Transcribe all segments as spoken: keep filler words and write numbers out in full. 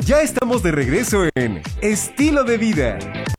Ya estamos de regreso en Estilo de Vida.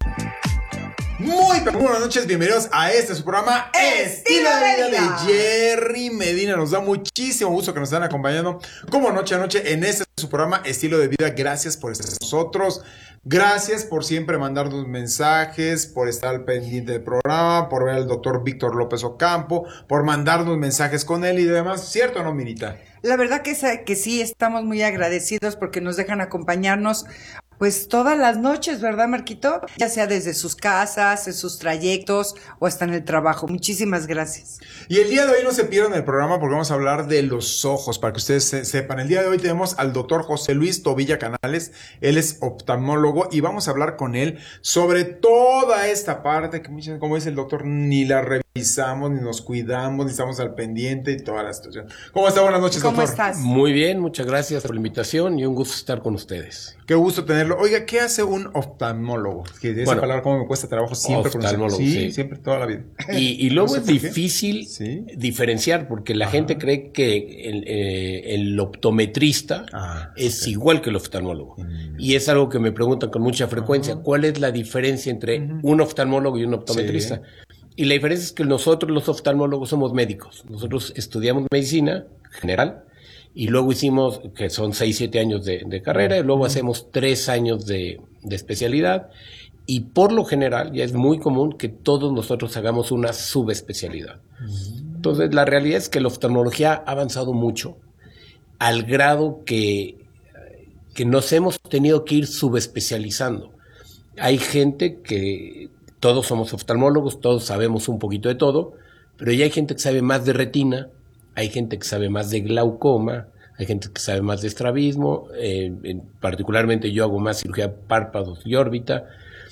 Muy buenas noches, bienvenidos a este su programa Estilo de Vida de Jerry Medina. Nos da muchísimo gusto que nos estén acompañando como noche a noche en este su programa Estilo de Vida. Gracias por estar con nosotros. Gracias por siempre mandarnos mensajes, por estar al pendiente del programa, por ver al doctor Víctor López Ocampo, por mandarnos mensajes con él y demás. ¿Cierto o no, Minita? La verdad que, que sí, estamos muy agradecidos porque nos dejan acompañarnos pues todas las noches, ¿verdad, Marquito? Ya sea desde sus casas, en sus trayectos o hasta en el trabajo. Muchísimas gracias. Y el día de hoy no se pierdan el programa porque vamos a hablar de los ojos, para que ustedes se sepan. El día de hoy tenemos al doctor José Luis Tobilla Canales. Él es oftalmólogo y vamos a hablar con él sobre toda esta parte que, como dice el doctor, ni la revisamos, ni nos cuidamos, ni estamos al pendiente y toda la situación. ¿Cómo está? Buenas noches, ¿Cómo doctor. estás? Muy bien, muchas gracias por la invitación y un gusto estar con ustedes. Qué gusto tenerlo. Oiga, ¿qué hace un oftalmólogo? Que esa bueno, palabra como me cuesta trabajo siempre oftalmólogo, sí, sí, siempre, toda la vida. Y, y luego no sé es difícil ¿Sí? diferenciar porque la Ajá. gente cree que el, eh, el optometrista ah, es okay. igual que el oftalmólogo. Mm. Y es algo que me preguntan con mucha frecuencia. Uh-huh. ¿Cuál es la diferencia entre uh-huh. un oftalmólogo y un optometrista? Sí. Y la diferencia es que nosotros los oftalmólogos somos médicos. Nosotros estudiamos medicina general y luego hicimos, que son seis, siete años de, de carrera, y luego uh-huh. hacemos tres años de, de especialidad. Y por lo general ya es muy común que todos nosotros hagamos una subespecialidad. Uh-huh. Entonces la realidad es que la oftalmología ha avanzado mucho al grado que, que nos hemos tenido que ir subespecializando. Hay gente que... Todos somos oftalmólogos, todos sabemos un poquito de todo, pero ya hay gente que sabe más de retina, hay gente que sabe más de glaucoma, hay gente que sabe más de estrabismo, eh, en, particularmente yo hago más cirugía de párpados y órbita,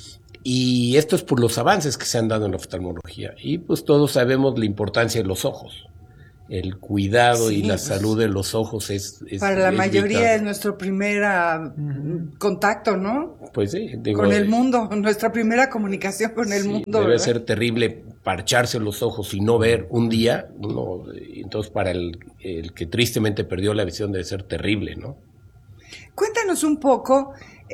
y esto es por los avances que se han dado en la oftalmología, y pues todos sabemos la importancia de los ojos. El cuidado sí, y la pues, salud de los ojos es, es para la es mayoría vital. Es nuestro primer uh, contacto, ¿no? Pues sí, digo, con el mundo, nuestra primera comunicación con el sí, mundo. Debe ¿verdad? ser terrible parcharse los ojos y no ver un día, ¿no? Entonces para el, el que tristemente perdió la visión debe ser terrible, ¿no? Cuéntanos un poco,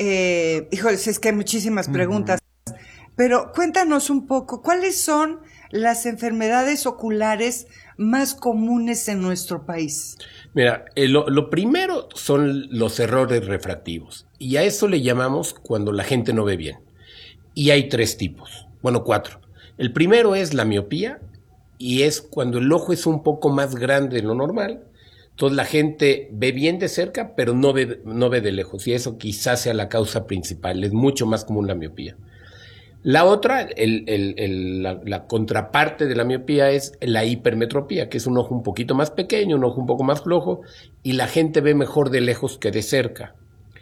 eh, híjoles, es que hay muchísimas preguntas, uh-huh. pero cuéntanos un poco, ¿cuáles son las enfermedades oculares más comunes en nuestro país? Mira, eh, lo, lo primero son los errores refractivos y a eso le llamamos cuando la gente no ve bien. Y hay tres tipos, bueno, cuatro. El primero es la miopía y es cuando el ojo es un poco más grande de lo normal. Entonces la gente ve bien de cerca, pero no ve, no ve de lejos y eso quizás sea la causa principal. Es mucho más común la miopía. La otra, el, el, el, la, la contraparte de la miopía es la hipermetropía, que es un ojo un poquito más pequeño, un ojo un poco más flojo, y la gente ve mejor de lejos que de cerca.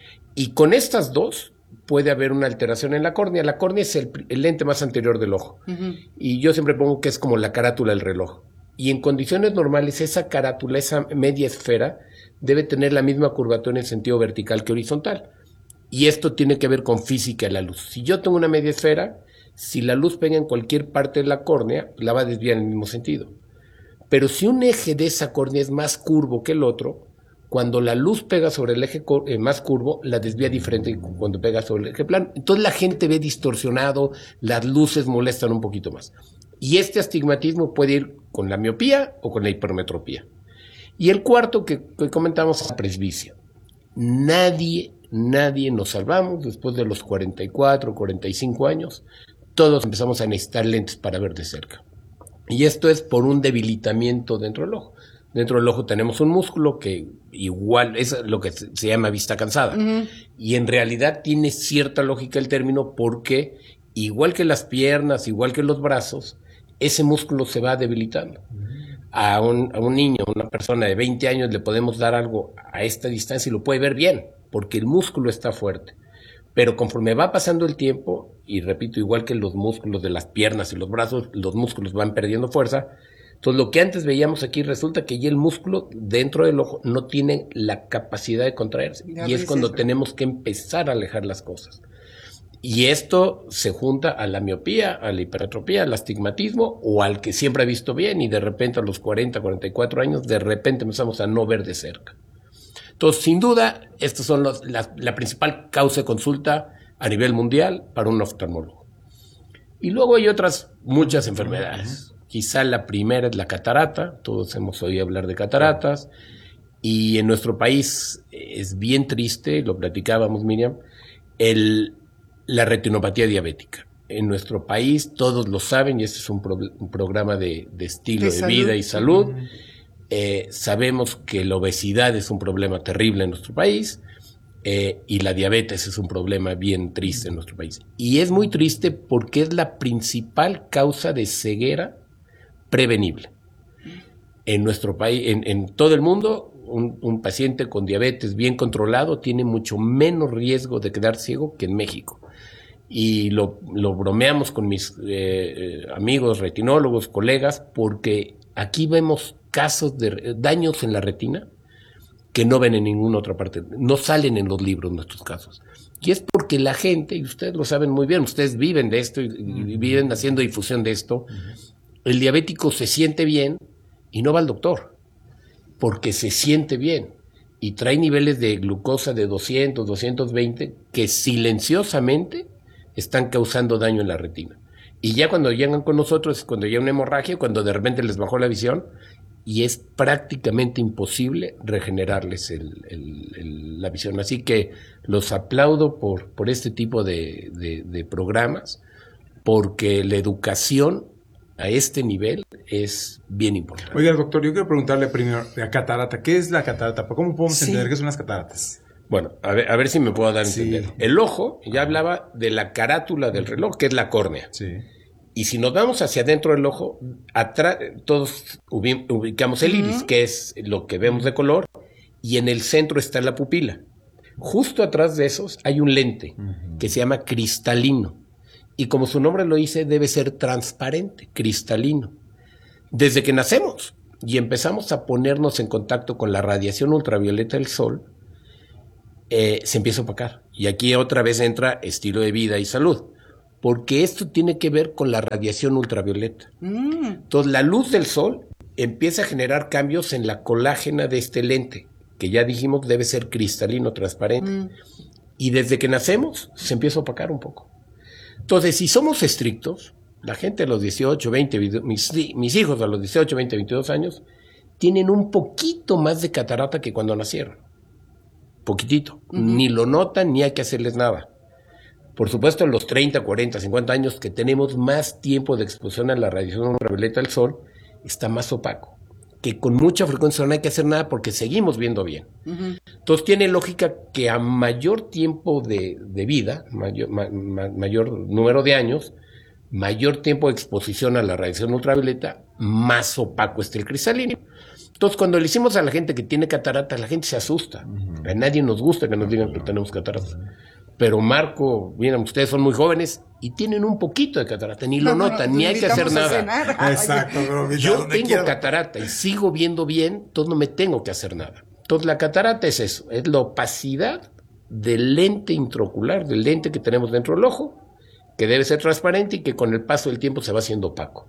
Y con estas dos puede haber una alteración en la córnea. La córnea es el, el lente más anterior del ojo, uh-huh. y yo siempre pongo que es como la carátula del reloj. Y en condiciones normales, esa carátula, esa media esfera, debe tener la misma curvatura en sentido vertical que horizontal. Y esto tiene que ver con física de la luz. Si yo tengo una media esfera, si la luz pega en cualquier parte de la córnea, la va a desviar en el mismo sentido. Pero si un eje de esa córnea es más curvo que el otro, cuando la luz pega sobre el eje eh, más curvo, la desvía diferente que cuando pega sobre el eje plano. Entonces la gente ve distorsionado, las luces molestan un poquito más. Y este astigmatismo puede ir con la miopía o con la hipermetropía. Y el cuarto que, que comentamos es la presbicia. Nadie... Nadie nos salvamos después de los cuarenta y cuatro, cuarenta y cinco años. Todos empezamos a necesitar lentes para ver de cerca. Y esto es por un debilitamiento dentro del ojo. Dentro del ojo tenemos un músculo que igual es lo que se llama vista cansada. Uh-huh. Y en realidad tiene cierta lógica el término porque igual que las piernas, igual que los brazos, ese músculo se va debilitando. Uh-huh. A un, a un niño, a una persona de veinte años le podemos dar algo a esta distancia y lo puede ver bien, porque el músculo está fuerte. Pero conforme va pasando el tiempo, y repito, igual que los músculos de las piernas y los brazos, los músculos van perdiendo fuerza. Entonces lo que antes veíamos aquí resulta que ya el músculo dentro del ojo no tiene la capacidad de contraerse. Ya y es cuando eso. Tenemos que empezar a alejar las cosas. Y esto se junta a la miopía, a la hipermetropía, al astigmatismo o al que siempre ha visto bien y de repente a los cuarenta, cuarenta y cuatro años de repente empezamos a no ver de cerca. Entonces, sin duda, estas son los, la, la principal causa de consulta a nivel mundial para un oftalmólogo. Y luego hay otras muchas enfermedades. Quizá la primera es la catarata, todos hemos oído hablar de cataratas, y en nuestro país es bien triste, lo platicábamos, Miriam, el, la retinopatía diabética. En nuestro país todos lo saben, y este es un, pro, un programa de, de estilo de, de vida y salud. Uh-huh. Eh, sabemos que la obesidad es un problema terrible en nuestro país, eh, y la diabetes es un problema bien triste en nuestro país. Y es muy triste porque es la principal causa de ceguera prevenible. En nuestro país, en, en todo el mundo, un, un paciente con diabetes bien controlado tiene mucho menos riesgo de quedar ciego que en México. Y lo, lo bromeamos con mis eh, amigos retinólogos, colegas, porque aquí vemos casos de daños en la retina que no ven en ninguna otra parte, no salen en los libros nuestros casos. Y es porque la gente, y ustedes lo saben muy bien, ustedes viven de esto y, y viven haciendo difusión de esto, el diabético se siente bien y no va al doctor, porque se siente bien y trae niveles de glucosa de doscientos, doscientos veinte que silenciosamente están causando daño en la retina. Y ya cuando llegan con nosotros, cuando llega una hemorragia, cuando de repente les bajó la visión, y es prácticamente imposible regenerarles el, el, el, la visión. Así que los aplaudo por, por este tipo de, de, de programas, porque la educación a este nivel es bien importante. Oiga, doctor, yo quiero preguntarle primero, la catarata, ¿qué es la catarata? ¿Cómo podemos sí. entender qué son las cataratas? Bueno, a ver, a ver si me puedo dar a entender. Sí. El ojo, ya hablaba de la carátula del reloj, que es la córnea. Sí. Y si nos vamos hacia adentro del ojo, atrás, todos ubicamos el iris, uh-huh. que es lo que vemos de color, y en el centro está la pupila. Justo atrás de esos hay un lente uh-huh. que se llama cristalino. Y como su nombre lo dice, debe ser transparente, cristalino. Desde que nacemos y empezamos a ponernos en contacto con la radiación ultravioleta del sol, eh, se empieza a opacar. Y aquí otra vez entra estilo de vida y salud. Porque esto tiene que ver con la radiación ultravioleta. Mm. Entonces, la luz del sol empieza a generar cambios en la colágena de este lente, que ya dijimos debe ser cristalino, transparente. Mm. Y desde que nacemos, se empieza a opacar un poco. Entonces, si somos estrictos, la gente a los dieciocho, veinte, mis, mis hijos a los dieciocho, veinte, veintidós años, tienen un poquito más de catarata que cuando nacieron. Poquitito. Uh-huh. Ni lo notan, ni hay que hacerles nada. Por supuesto, en los treinta, cuarenta, cincuenta años que tenemos más tiempo de exposición a la radiación ultravioleta del sol, está más opaco, que con mucha frecuencia no hay que hacer nada porque seguimos viendo bien. Uh-huh. Entonces tiene lógica que a mayor tiempo de, de vida, mayor, ma, ma, mayor número de años, mayor tiempo de exposición a la radiación ultravioleta, más opaco está el cristalino. Entonces, cuando le decimos a la gente que tiene catarata, la gente se asusta. Uh-huh. A nadie nos gusta que nos digan que tenemos catarata. Pero Marco, miren, ustedes son muy jóvenes y tienen un poquito de catarata, ni lo no, notan, no, ni hay que hacer nada. Exacto, bro, yo tengo quiero. catarata y sigo viendo bien, entonces no me tengo que hacer nada. Entonces la catarata es eso, es la opacidad del lente intraocular, del lente que tenemos dentro del ojo, que debe ser transparente y que con el paso del tiempo se va haciendo opaco.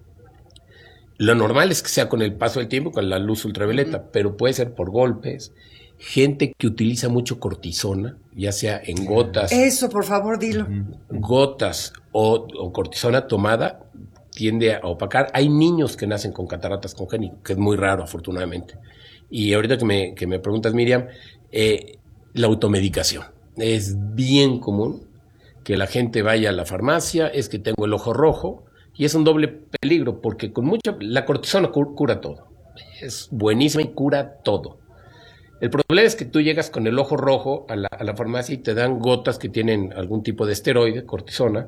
Lo normal es que sea con el paso del tiempo, con la luz ultravioleta, uh-huh. pero puede ser por golpes. Gente que utiliza mucho cortisona, ya sea en gotas. Eso, por favor, dilo. Gotas o, o cortisona tomada tiende a opacar. Hay niños que nacen con cataratas congénitas, que es muy raro, afortunadamente. Y ahorita que me, que me preguntas, Miriam, eh, la automedicación. Es bien común que la gente vaya a la farmacia, es que tengo el ojo rojo, y es un doble peligro, porque con mucha la cortisona cura todo. Es buenísima y cura todo. El problema es que tú llegas con el ojo rojo a la, a la farmacia y te dan gotas que tienen algún tipo de esteroide, cortisona,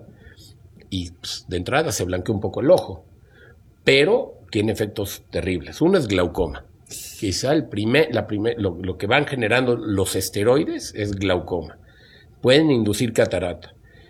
y pues, de entrada se blanquea un poco el ojo, pero tiene efectos terribles. Uno es glaucoma. Quizá el primer, la primer, lo, lo que van generando los esteroides es glaucoma. Pueden inducir catarata.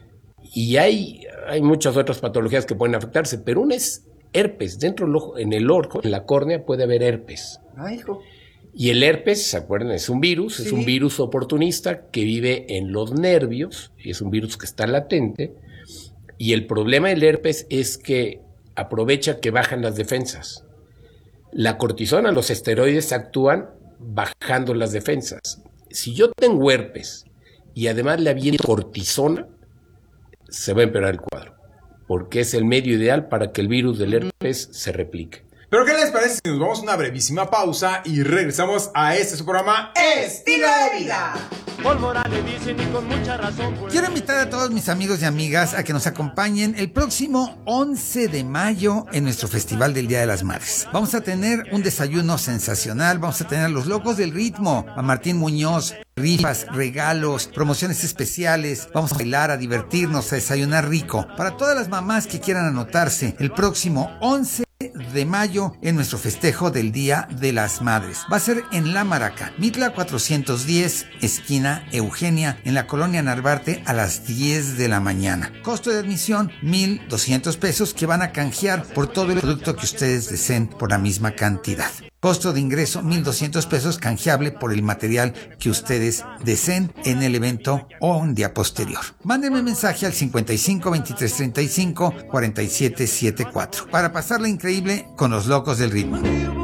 Y hay, hay muchas otras patologías que pueden afectarse, pero una es herpes. Dentro del ojo, en el ojo, en la córnea puede haber herpes. Ay, hijo. Y el herpes, ¿se acuerdan? Es un virus, sí. es un virus oportunista que vive en los nervios, y es un virus que está latente, y el problema del herpes es que aprovecha que bajan las defensas. La cortisona, los esteroides actúan bajando las defensas, Si yo tengo herpes y además le aviento cortisona, se va a empeorar el cuadro, porque es el medio ideal para que el virus del herpes se replique. Pero ¿qué les parece si nos vamos a una brevísima pausa y regresamos a este su programa Estilo de Vida? Pólvora le dicen y con mucha razón. Pues. Quiero invitar a todos mis amigos y amigas a que nos acompañen el próximo once de mayo en nuestro Festival del Día de las Madres. Vamos a tener un desayuno sensacional, vamos a tener a los locos del ritmo, a Martín Muñoz, rifas, regalos, promociones especiales, vamos a bailar, a divertirnos, a desayunar rico. Para todas las mamás que quieran anotarse, el próximo once de mayo en nuestro festejo del Día de las Madres. Va a ser en La Maraca, Mitla cuatrocientos diez, esquina Eugenia, en la colonia Narvarte, a las diez de la mañana. Costo de admisión, mil doscientos pesos, que van a canjear por todo el producto que ustedes deseen por la misma cantidad. Costo de ingreso, mil doscientos pesos, canjeable por el material que ustedes deseen en el evento o un día posterior. Mándenme mensaje al cincuenta y cinco, veintitrés, treinta y cinco, cuarenta y siete setenta y cuatro para pasarla increíble con los locos del ritmo.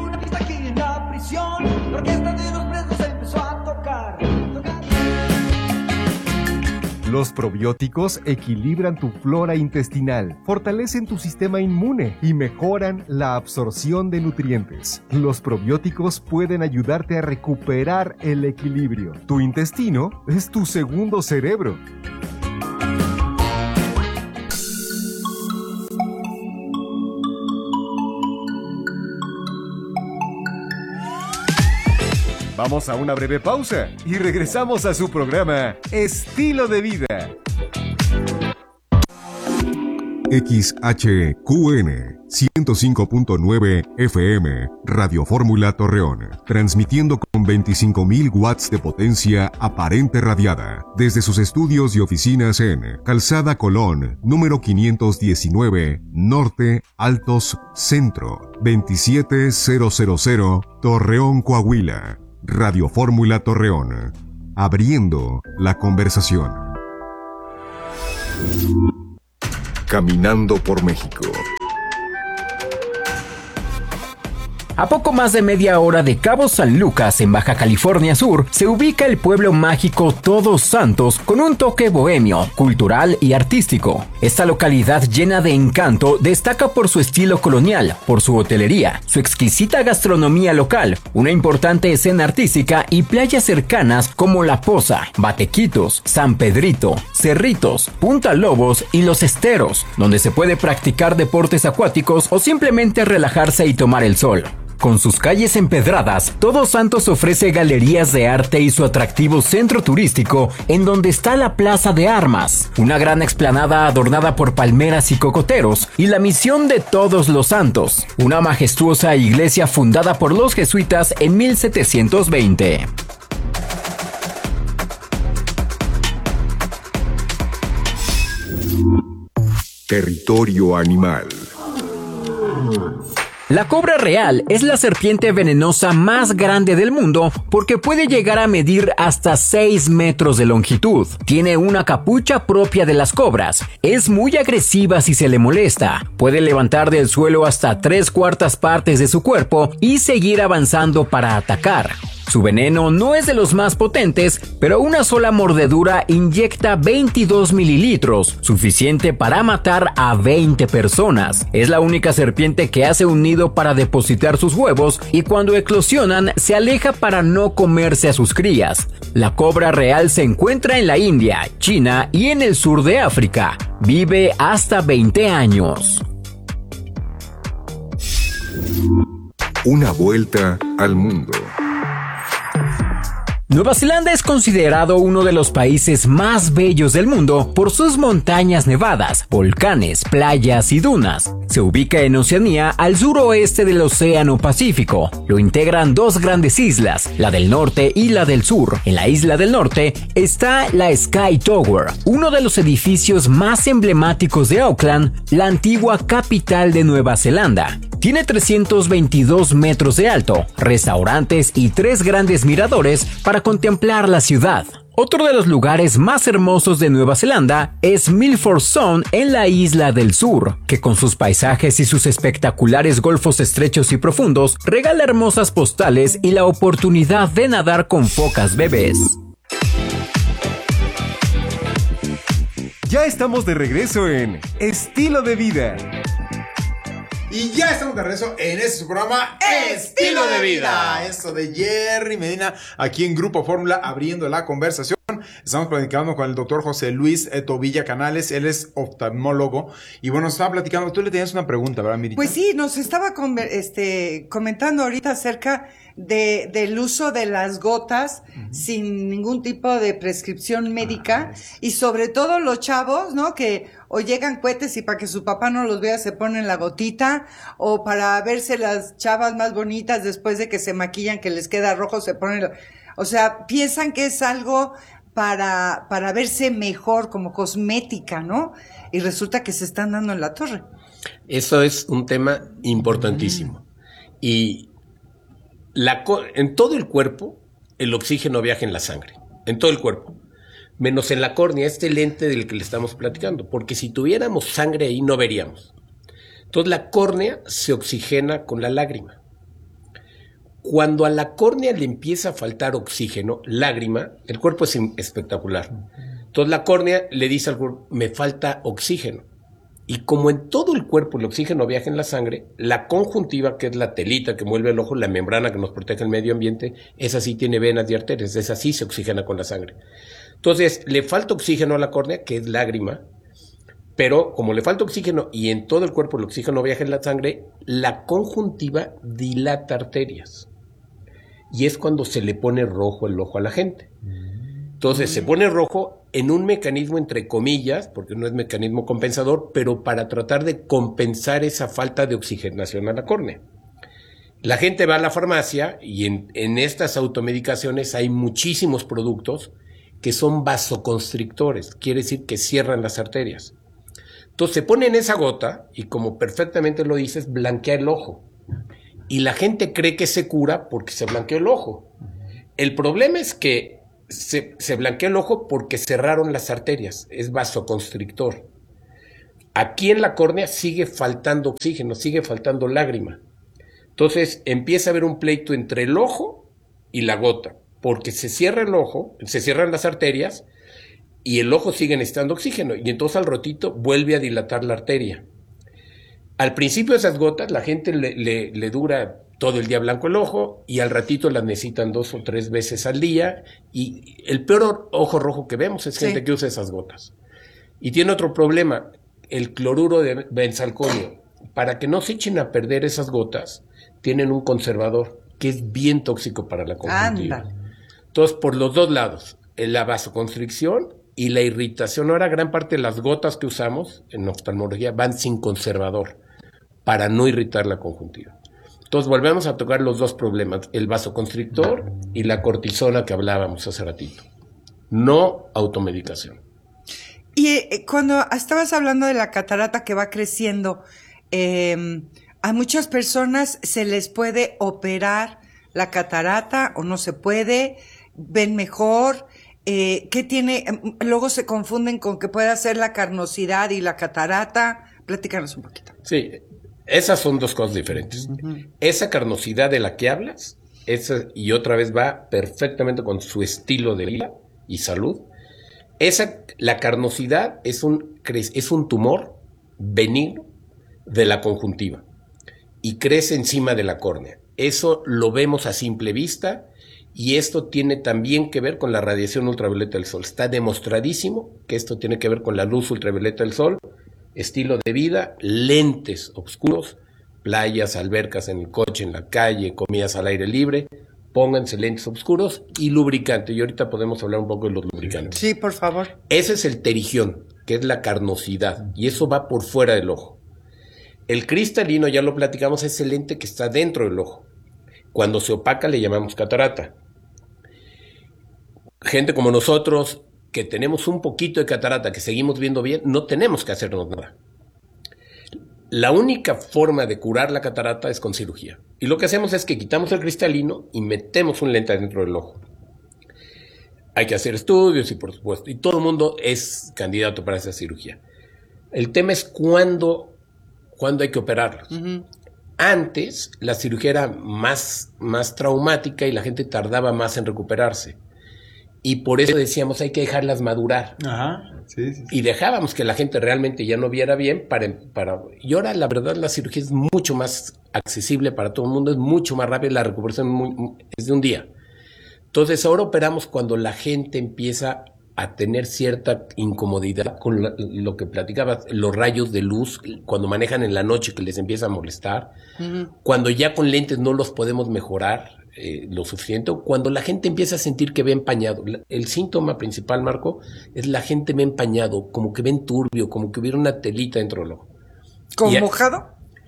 Los probióticos equilibran tu flora intestinal, fortalecen tu sistema inmune y mejoran la absorción de nutrientes. Los probióticos pueden ayudarte a recuperar el equilibrio. Tu intestino es tu segundo cerebro. Vamos a una breve pausa y regresamos a su programa Estilo de Vida. X H Q N ciento cinco punto nueve F M, Radio Fórmula Torreón, transmitiendo con veinticinco mil watts de potencia aparente radiada, desde sus estudios y oficinas en Calzada Colón, número quinientos diecinueve, Norte, Altos, Centro, veintisiete mil, Torreón, Coahuila. Radio Fórmula Torreón, abriendo la conversación. Caminando por México. A poco más de media hora de Cabo San Lucas, en Baja California Sur, se ubica el pueblo mágico Todos Santos, con un toque bohemio, cultural y artístico. Esta localidad llena de encanto destaca por su estilo colonial, por su hotelería, su exquisita gastronomía local, una importante escena artística y playas cercanas como La Poza, Batequitos, San Pedrito, Cerritos, Punta Lobos y Los Esteros, donde se puede practicar deportes acuáticos o simplemente relajarse y tomar el sol. Con sus calles empedradas, Todos Santos ofrece galerías de arte y su atractivo centro turístico, en donde está la Plaza de Armas, una gran explanada adornada por palmeras y cocoteros, y la Misión de Todos los Santos, una majestuosa iglesia fundada por los jesuitas en mil setecientos veinte. Territorio animal. La cobra real es la serpiente venenosa más grande del mundo porque puede llegar a medir hasta seis metros de longitud. Tiene una capucha propia de las cobras. Es muy agresiva si se le molesta. Puede levantar del suelo hasta tres cuartas partes de su cuerpo y seguir avanzando para atacar. Su veneno no es de los más potentes, pero una sola mordedura inyecta veintidós mililitros, suficiente para matar a veinte personas. Es la única serpiente que hace un nido para depositar sus huevos y cuando eclosionan se aleja para no comerse a sus crías. La cobra real se encuentra en la India, China y en el sur de África. Vive hasta veinte años. Una vuelta al mundo. Nueva Zelanda es considerado uno de los países más bellos del mundo por sus montañas nevadas, volcanes, playas y dunas. Se ubica en Oceanía, al suroeste del Océano Pacífico. Lo integran dos grandes islas, la del norte y la del sur. En la isla del norte está la Sky Tower, uno de los edificios más emblemáticos de Auckland, la antigua capital de Nueva Zelanda. Tiene trescientos veintidós metros de alto, restaurantes y tres grandes miradores para contemplar la ciudad. Otro de los lugares más hermosos de Nueva Zelanda es Milford Sound en la isla del sur, que con sus paisajes y sus espectaculares golfos estrechos y profundos regala hermosas postales y la oportunidad de nadar con focas bebés. Ya estamos de regreso en Estilo de Vida. Y ya estamos de regreso en este su programa Estilo de Vida. Eso de Jerry Medina, aquí en Grupo Fórmula, abriendo la conversación. Estamos platicando con el doctor José Luis Tobilla Canales, él es oftalmólogo. Y bueno, nos estaba platicando, tú le tenías una pregunta, ¿verdad, Mirita? Pues sí, nos estaba conver- este, comentando ahorita acerca de, del uso de las gotas uh-huh. sin ningún tipo de prescripción médica. Ah, y sobre todo los chavos, ¿no? Que o llegan cohetes y para que su papá no los vea se ponen la gotita, o para verse las chavas más bonitas después de que se maquillan, que les queda rojo, se ponen la... O sea, piensan que es algo para, para verse mejor, como cosmética, ¿no? Y resulta que se están dando en la torre. Eso es un tema importantísimo. Mm. Y la, en todo el cuerpo, el oxígeno viaja en la sangre. En todo el cuerpo. Menos en la córnea, este lente del que le estamos platicando. Porque si tuviéramos sangre ahí, no veríamos. Entonces la córnea se oxigena con la lágrima. Cuando a la córnea le empieza a faltar oxígeno, lágrima, el cuerpo es espectacular. Entonces la córnea le dice al cuerpo, me falta oxígeno. Y como en todo el cuerpo el oxígeno viaja en la sangre, la conjuntiva, que es la telita que mueve el ojo, la membrana que nos protege el medio ambiente, esa sí tiene venas y arterias, esa sí se oxigena con la sangre. Entonces le falta oxígeno a la córnea, que es lágrima, pero como le falta oxígeno y en todo el cuerpo el oxígeno viaja en la sangre, la conjuntiva dilata arterias. Y es cuando se le pone rojo el ojo a la gente. Entonces se pone rojo en un mecanismo entre comillas, porque no es mecanismo compensador, pero para tratar de compensar esa falta de oxigenación a la córnea. La gente va a la farmacia y en, en estas automedicaciones hay muchísimos productos que son vasoconstrictores, quiere decir que cierran las arterias. Entonces se ponen esa gota y, como perfectamente lo dices, blanquea el ojo. Y la gente cree que se cura porque se blanqueó el ojo. El problema es que se, se blanqueó el ojo porque cerraron las arterias, es vasoconstrictor. Aquí en la córnea sigue faltando oxígeno, sigue faltando lágrima. Entonces empieza a haber un pleito entre el ojo y la gota, porque se cierra el ojo, se cierran las arterias y el ojo sigue necesitando oxígeno. Y entonces al ratito vuelve a dilatar la arteria. Al principio esas gotas la gente le, le, le dura todo el día blanco el ojo y al ratito las necesitan dos o tres veces al día, y el peor ojo rojo que vemos es gente sí. que usa esas gotas. Y tiene otro problema, el cloruro de benzalconio. Para que no se echen a perder esas gotas, tienen un conservador que es bien tóxico para la conjuntiva. Anda. Entonces, por los dos lados, la vasoconstricción y la irritación. Ahora gran parte de las gotas que usamos en oftalmología van sin conservador, para no irritar la conjuntiva. Entonces volvemos a tocar los dos problemas, el vasoconstrictor y la cortisona que hablábamos hace ratito. No automedicación. Y eh, cuando estabas hablando de la catarata que va creciendo, eh, a muchas personas se les puede operar la catarata o no se puede, ven mejor. Eh, ¿Qué tiene? Luego se confunden con que puede ser la carnosidad y la catarata. Platícanos un poquito. Sí, esas son dos cosas diferentes. Uh-huh. Esa carnosidad de la que hablas, esa, y otra vez va perfectamente con su estilo de vida y salud. Esa, la carnosidad es un, es un tumor benigno de la conjuntiva y crece encima de la córnea. Eso lo vemos a simple vista. Y esto tiene también que ver con la radiación ultravioleta del sol. Está demostradísimo que esto tiene que ver con la luz ultravioleta del sol, estilo de vida, lentes oscuros, playas, albercas en el coche, en la calle, comidas al aire libre. Pónganse lentes oscuros y lubricante. Y ahorita podemos hablar un poco de los lubricantes. Sí, por favor. Ese es el terigión, que es la carnosidad, y eso va por fuera del ojo. El cristalino, ya lo platicamos, es el lente que está dentro del ojo. Cuando se opaca le llamamos catarata. Gente como nosotros, que tenemos un poquito de catarata, que seguimos viendo bien, no tenemos que hacernos nada. La única forma de curar la catarata es con cirugía. Y lo que hacemos es que quitamos el cristalino y metemos un lente dentro del ojo. Hay que hacer estudios y por supuesto, y todo el mundo es candidato para esa cirugía. El tema es cuándo, cuándo hay que operarlos. Uh-huh. Antes, la cirugía era más, más traumática y la gente tardaba más en recuperarse. Y por eso decíamos, hay que dejarlas madurar. Ajá. Sí, sí, sí. Y dejábamos que la gente realmente ya no viera bien. Para, para Y ahora, la verdad, la cirugía es mucho más accesible para todo el mundo, es mucho más rápida, la recuperación muy, es de un día. Entonces, ahora operamos cuando la gente empieza a tener cierta incomodidad con la, lo que platicabas, los rayos de luz, cuando manejan en la noche que les empieza a molestar, uh-huh. Cuando ya con lentes no los podemos mejorar eh, lo suficiente, cuando la gente empieza a sentir que ve empañado. El síntoma principal, Marco, es la gente ve empañado, como que ven turbio, como que hubiera una telita dentro del ojo. ¿Como mojado?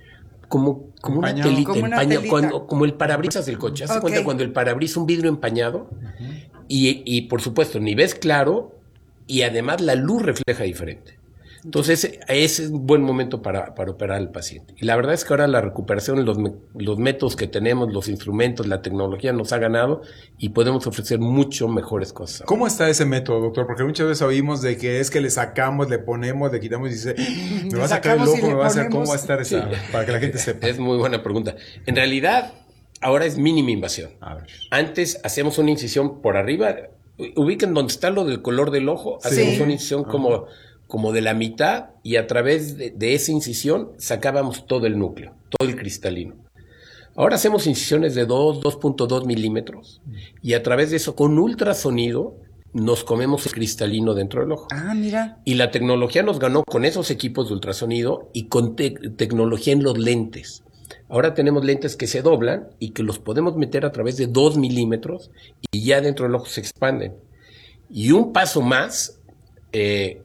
Como, como una telita, como, una telita. Cuando, como el parabrisas del coche. ¿Haz okay. cuenta cuando el parabrisas, un vidrio empañado? Uh-huh. Y, y por supuesto, ni ves claro y además la luz refleja diferente. Entonces, ese es un buen momento para, para operar al paciente. Y la verdad es que ahora la recuperación, los, los métodos que tenemos, los instrumentos, la tecnología nos ha ganado y podemos ofrecer mucho mejores cosas. ¿Cómo está ese método, doctor? Porque muchas veces oímos de que es que le sacamos, le ponemos, le quitamos y dice, me va a sacar el ojo, me va a hacer, ¿cómo va a estar esa? Sí. Para que la gente sepa. Es muy buena pregunta. En realidad, ahora es mínima invasión. A ver. Antes hacemos una incisión por arriba. Ubiquen donde está lo del color del ojo. Sí. Hacemos una incisión como... Ajá. como de la mitad, y a través de, de esa incisión sacábamos todo el núcleo, todo el cristalino. Ahora hacemos incisiones de dos, dos punto dos milímetros, y a través de eso, con ultrasonido, nos comemos el cristalino dentro del ojo. Ah, mira. Y la tecnología nos ganó con esos equipos de ultrasonido y con te- tecnología en los lentes. Ahora tenemos lentes que se doblan y que los podemos meter a través de dos milímetros y ya dentro del ojo se expanden. Y un paso más... Eh,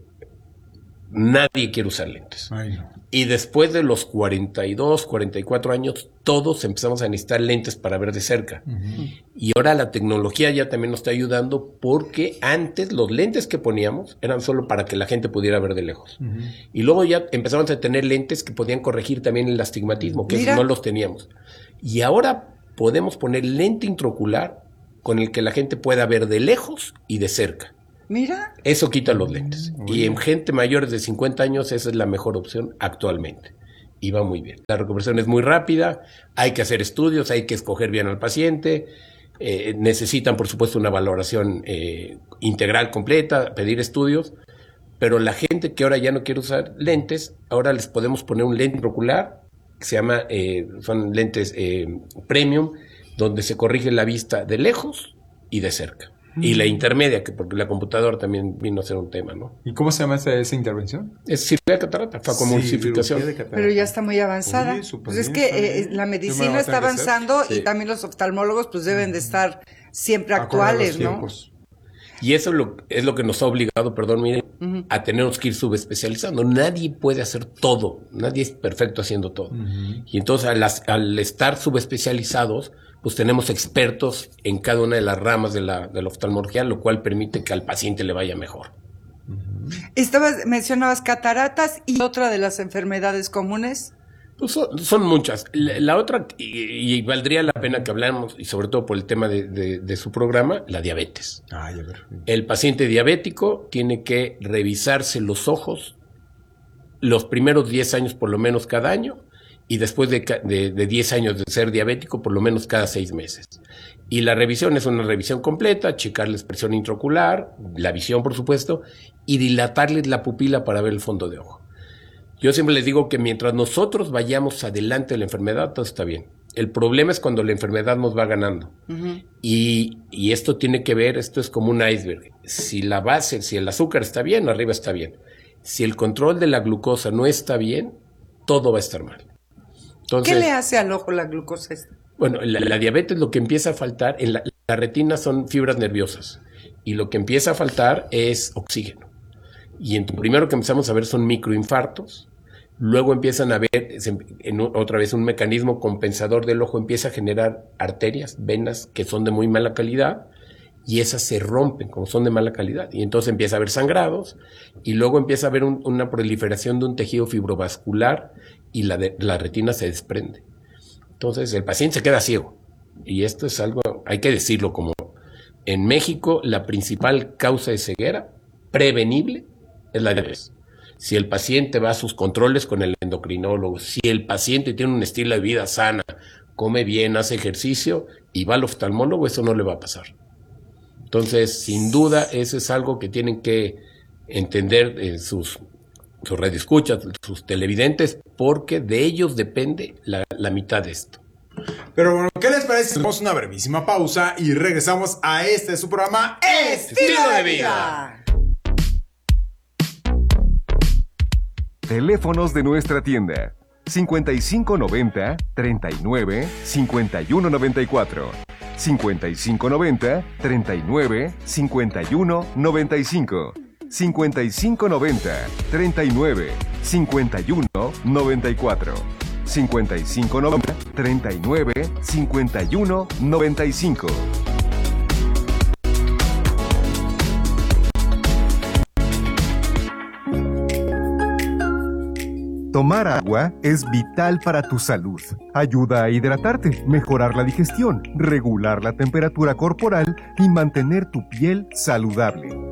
Nadie quiere usar lentes. Ay, no. Y después de los cuarenta y dos, cuarenta y cuatro años, todos empezamos a necesitar lentes para ver de cerca. Uh-huh. Y ahora la tecnología ya también nos está ayudando, porque antes los lentes que poníamos eran solo para que la gente pudiera ver de lejos. Uh-huh. Y luego ya empezamos a tener lentes que podían corregir también el astigmatismo, que no los teníamos. Y ahora podemos poner lente intraocular con el que la gente pueda ver de lejos y de cerca. Mira. Eso quita los lentes. Mm, y en gente mayores de cincuenta años esa es la mejor opción actualmente. Y va muy bien. La recuperación es muy rápida, hay que hacer estudios, hay que escoger bien al paciente, eh, necesitan por supuesto una valoración eh, integral completa, pedir estudios, pero la gente que ahora ya no quiere usar lentes, ahora les podemos poner un lente intraocular, que se llama, eh, son lentes eh, premium, donde se corrige la vista de lejos y de cerca. Y la intermedia, que porque la computadora también vino a ser un tema, ¿no? ¿Y cómo se llama esa, esa intervención? Es cirugía de catarata, facomulsificación. Sí, pero ya está muy avanzada. Uy, pues es que eh, la medicina está avanzando sí. Y también los oftalmólogos pues deben de estar siempre actuales, ¿no? Y eso es lo, es lo que nos ha obligado, perdón, miren, uh-huh. a tenernos que ir subespecializando. Nadie puede hacer todo, nadie es perfecto haciendo todo. Uh-huh. Y entonces al, al estar subespecializados, pues tenemos expertos en cada una de las ramas de la, de la oftalmología, lo cual permite que al paciente le vaya mejor. Uh-huh. Estabas, mencionabas cataratas y otra de las enfermedades comunes. Pues son, son muchas. La, la otra, y, y valdría la pena que habláramos, y sobre todo por el tema de, de, de su programa, la diabetes. Ay, a ver. El paciente diabético tiene que revisarse los ojos los primeros diez años por lo menos cada año, y después de, de, de diez años de ser diabético por lo menos cada seis meses. Y la revisión es una revisión completa, checar la expresión intraocular, la visión por supuesto, y dilatarles la pupila para ver el fondo de ojo. Yo siempre les digo que mientras nosotros vayamos adelante de la enfermedad, todo está bien. El problema es cuando la enfermedad nos va ganando. Uh-huh. Y, y esto tiene que ver, esto es como un iceberg. Si la base, si el azúcar está bien, arriba está bien. Si el control de la glucosa no está bien, todo va a estar mal. Entonces, ¿qué le hace al ojo la glucosa? Bueno, la, la diabetes, lo que empieza a faltar, en la, la retina son fibras nerviosas. Y lo que empieza a faltar es oxígeno. Y en tu primero que empezamos a ver son microinfartos. Luego empiezan a ver, en, otra vez, un mecanismo compensador del ojo, empieza a generar arterias, venas que son de muy mala calidad, y esas se rompen como son de mala calidad. Y entonces empieza a haber sangrados, y luego empieza a haber un, una proliferación de un tejido fibrovascular, y la, de, la retina se desprende. Entonces el paciente se queda ciego. Y esto es algo, hay que decirlo como, En México, la principal causa de ceguera prevenible es la diabetes. Si el paciente va a sus controles con el endocrinólogo, si el paciente tiene un estilo de vida sana, come bien, hace ejercicio y va al oftalmólogo, eso no le va a pasar. Entonces, sin duda, eso es algo que tienen que entender en sus, sus radioescuchas, sus televidentes, porque de ellos depende la, la mitad de esto. Pero bueno, ¿qué les parece? Hacemos una brevísima pausa y regresamos a este su programa Estilo de Vida. Teléfonos de nuestra tienda: cincuenta y cinco noventa, treinta y nueve, cincuenta y uno noventa y cuatro, cincuenta y cinco noventa, treinta y nueve, cincuenta y uno noventa y cinco, cincuenta y cinco noventa, treinta y nueve, cincuenta y uno noventa y cuatro, cincuenta y cinco noventa, treinta y nueve, cincuenta y uno noventa y cinco. Tomar agua es vital para tu salud. Ayuda a hidratarte, mejorar la digestión, regular la temperatura corporal y mantener tu piel saludable.